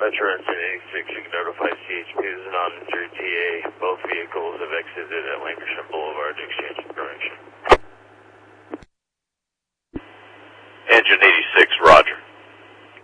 Metro Incident 86, you can notify CHP as an uninjured TA. Both vehicles have exited at Lankershim Boulevard.